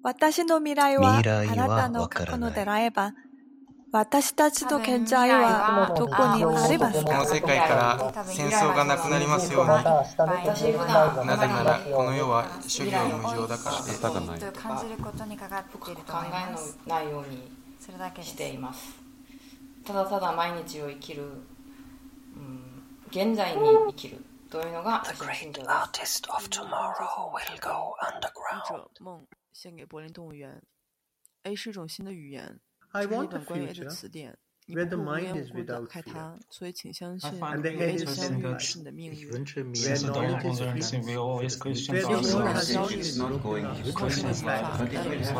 私の未来はあなたの過去のであれば、私たちの現在はどこにありますか？ この世界から戦争がなくなりますように。なぜならこの世は諸行無常だからです。 感じることにかかっていると思います。 考えないようにしています。ただただ毎日を生きる、現在に生きるというのが私の信条です。 梦献给柏林动物园。A 是一种新的语言，这是一本关于 A 的词典。你不会无缘无故地开它，所以请相信与 A 的相遇是你的命运。有很少焦虑，控制无法，但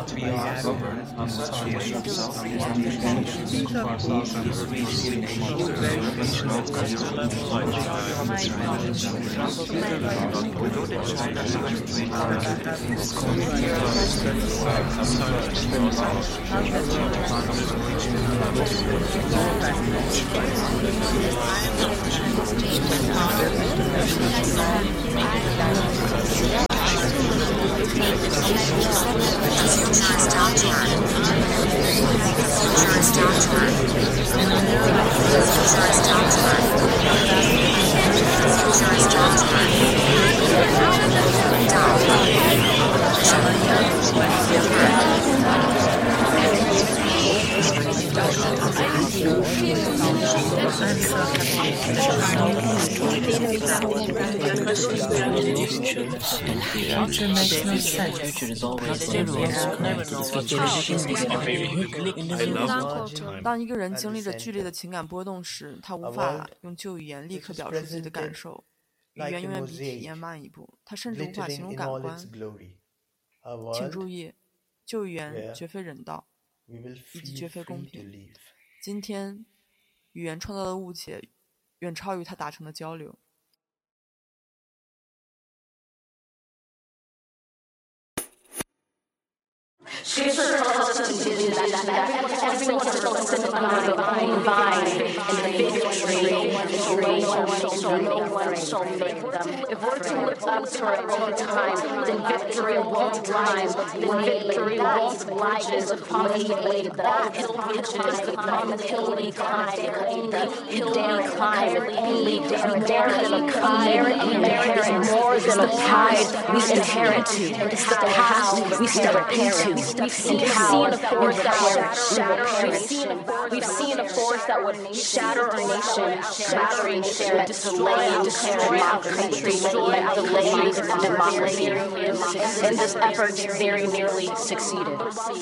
当一个人经历着剧烈的情感波动时，他无法用旧语言立刻表示自己的感受。语言永远比体验慢一步，他甚至无法形容感官。请注意，旧语言绝非人道，以及绝非公平。今天，语言创造的误解远超于它达成的交流。 Scripture tells us that everyone is focused on the divine vine, and the victory no one shall make them. If we're to live up to our own time, then victory won't climb, then victory won't bridges upon the way. That hill bridges upon the hill we climb, hill we climb, we dare to inherit more than a tide we inherit to. It's the path we step into. We've seen a force that would shatter our nation, shattering share, destroying democracy, and democracy. And this effort very nearly succeeded.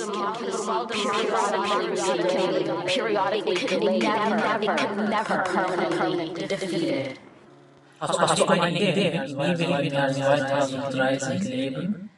Periodically, it can never permanently defeated. Hast du eine Idee, wie wir im Jahr 2030 leben?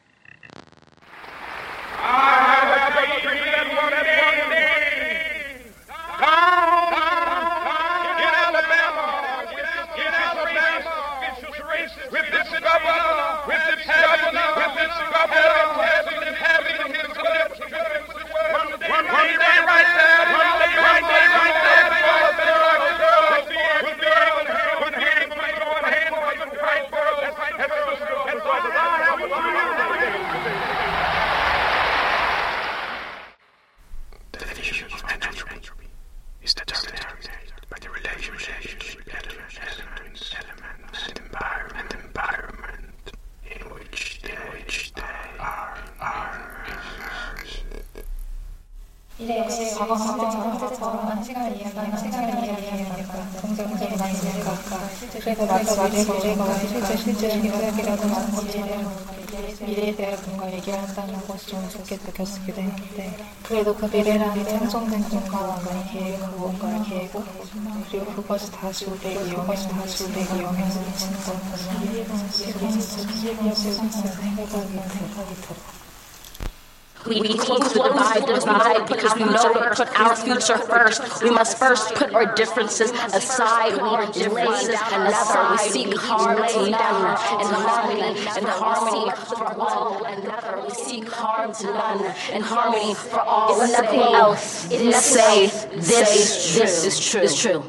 과거처럼 시간을 이야기하는 동작들이 많이 되니까 그래서 마지막에 실제 이야기라고 하는 것처럼 미래에 대해 뭔가 얘기를 한다는 것이 좀 좋게 느껴지기도 했는데 그래도 그 미래라는 상정된 공간과 뭔가를 계획하고 그리고 그것이 다시 우리에게 이용해서 미치는 것은 지금 생각이 들어. We close the divide because we know to put our future first. We must first put our differences aside. We seek harmony and harmony for all another. We seek harm to none and harmony for all and nothing else. Say this is true.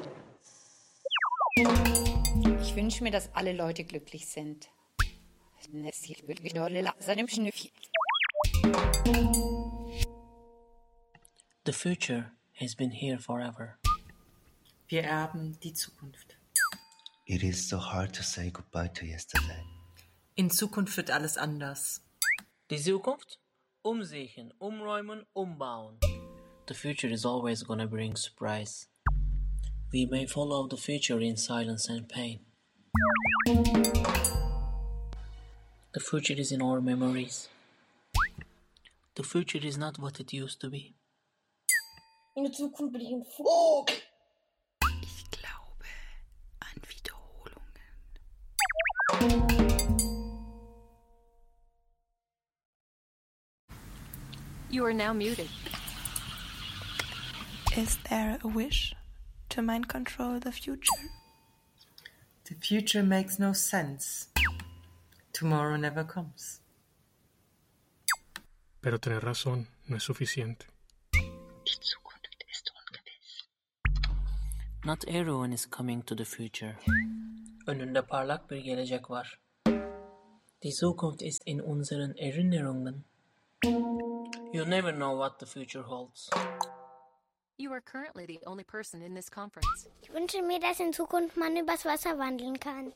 Ich wünsche mir, dass alle Leute glücklich sind. The future has been here forever. Wir erben die Zukunft. It is so hard to say goodbye to yesterday. In Zukunft wird alles anders. Die Zukunft? Umsehen, umräumen, umbauen. The future is always gonna bring surprise. We may follow the future in silence and pain. The future is in our memories. The future is not what it used to be. In der Zukunft bin ich ein Vogel. Ich glaube an Wiederholungen. You are now muted. Is there a wish to mind control the future? The future makes no sense. Tomorrow never comes. Pero tener razón no es suficiente. Die Zukunft ist ungewiss. Not everyone is coming to the future. Önünde parlak bir gelecek var. Die Zukunft ist in unseren Erinnerungen. You never know what the future holds. You are currently the only person in this conference. Ich wünsche mir, dass in Zukunft man übers Wasser wandeln kann.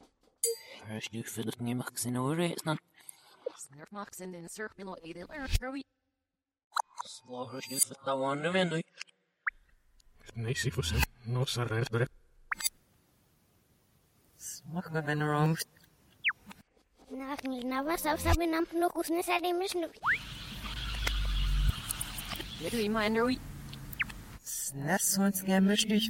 Nee, si fosse no sarebbe. Na was auf sabi nam no kusne sari misnu. Literally reminder we. Snäsons gemütlich.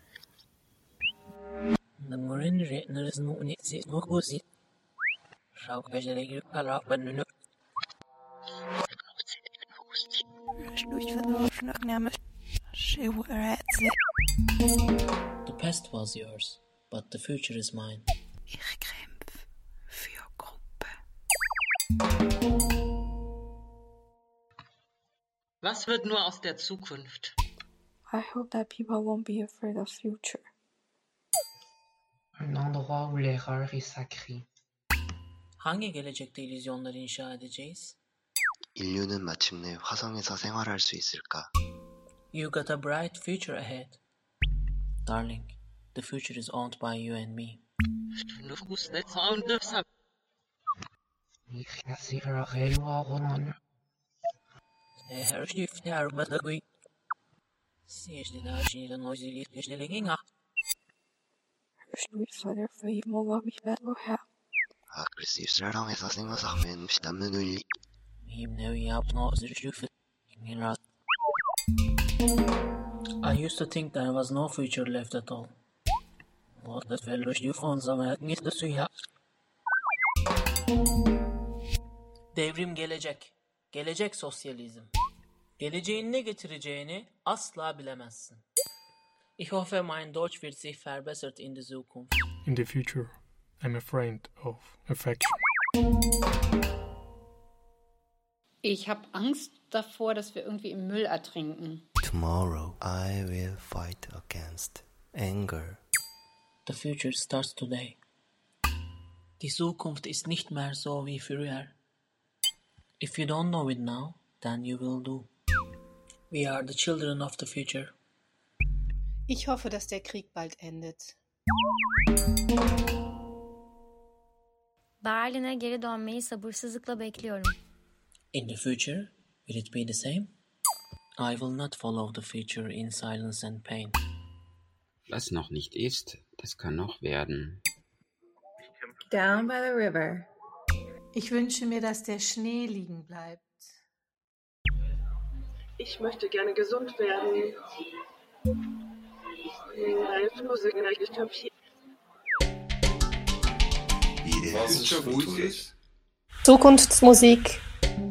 Namorin retner is no nit sit no gosi. Schau bejelege kala bennu. The past was yours, but the future is mine. Ich kämpfe für Gruppe. Was wird nur aus der Zukunft? I hope that people won't be afraid of future. Un endroit où l'erreur est sacrée. Hangi gelecekte illüzyonları inşa edeceğiz? 인류는 마침내 화성에서 생활할 수 있을까? You got a bright future ahead. Darling, the future is owned by you and me. Her skift her badagui. Siehst du da schon die neue Lichtgestellung hinga? Father for you more we better have. Aggressiv stralong에서 생각하면 비담는 울리. I used to think there was no future left at all. What the fellows you found some the suya. Devrim gelecek. Gelecek sosyalizm. Geleceğin ne getireceğini asla bilemezsin. Ich hoffe, mein Deutsch wird sich verbessert in der Zukunft. In the future, I'm afraid of affection. Ich habe Angst davor, dass wir irgendwie im Müll ertrinken. Tomorrow I will fight against anger. The future starts today. Die Zukunft ist nicht mehr so wie früher. If you don't know it now, then you will do. We are the children of the future. Ich hoffe, dass der Krieg bald endet. Berlin'e geri dönmeyi sabırsızlıkla bekliyorum. In the future, will it be the same? I will not follow the future in silence and pain. Was noch nicht ist, das kann noch werden. Down by the river. Ich wünsche mir, dass der Schnee liegen bleibt. Ich möchte gerne gesund werden. Zukunftsmusik.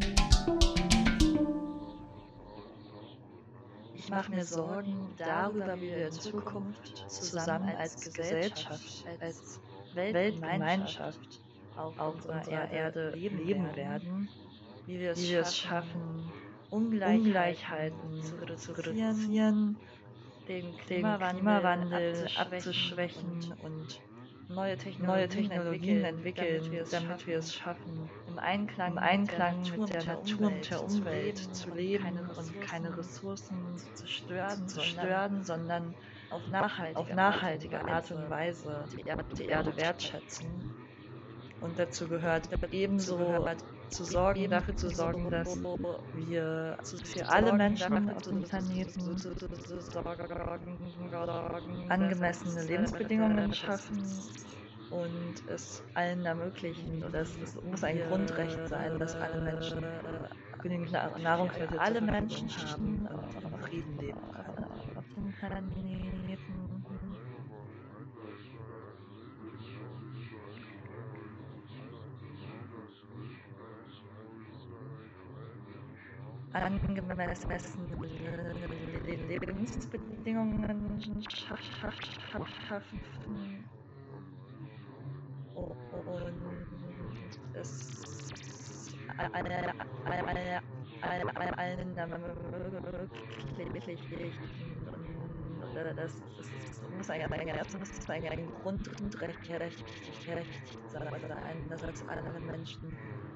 Ich mache mir Sorgen darüber, wie wir in Zukunft zusammen als Gesellschaft, als Weltgemeinschaft auf unserer Erde leben werden, wie wir es schaffen, Ungleichheiten zu reduzieren, den Klimawandel abzuschwächen und neue Technologien entwickeln, damit wir es schaffen, im Einklang mit der Natur und der Umwelt zu leben und keine Ressourcen zu zerstören, sondern auf nachhaltige Art und Weise die Erde wertschätzen. Und dazu gehört ebenso dafür zu sorgen, dass wir für alle Menschen auf dem Planeten angemessene Lebensbedingungen schaffen und es allen ermöglichen, oder es muss ein Grundrecht sein, dass alle Menschen genügend Nahrung für alle Menschen haben und in Frieden leben können auf dem Planeten. Angemessene Lebensbedingungen schaffen und es allen ermöglichen. Das muss ein Grundrecht sein, dass alle Menschen